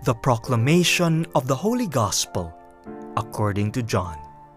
The proclamation of the Holy Gospel according to John.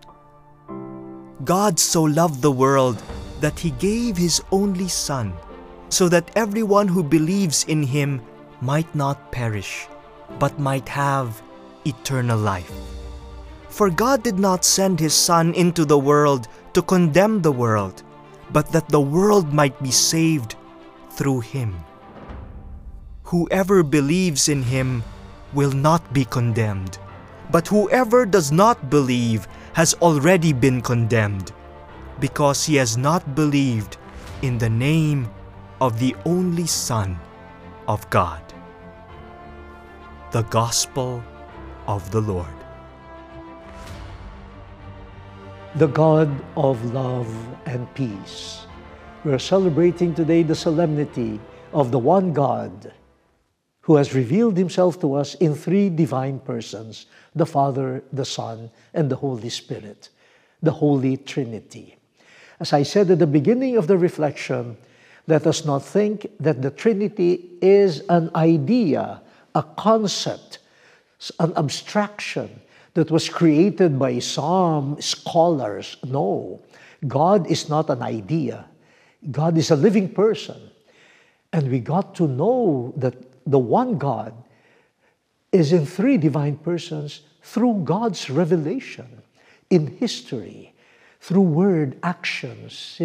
God so loved the world that He gave His only Son, so that everyone who believes in Him might not perish, but might have eternal life. For God did not send His Son into the world to condemn the world, but that the world might be saved through Him. Whoever believes in Him will not be condemned, but whoever does not believe has already been condemned, because he has not believed in the name of the only Son of God. The Gospel of the Lord. The God of love and peace. We are celebrating today the solemnity of the one God who has revealed Himself to us in three divine persons, the Father, the Son, and the Holy Spirit, the Holy Trinity. As I said at the beginning of the reflection, let us not think that the Trinity is an idea, a concept, an abstraction that was created by some scholars. No, God is not an idea. God is a living person. And we got to know that the one God is in three divine persons through God's revelation in history, through word, actions,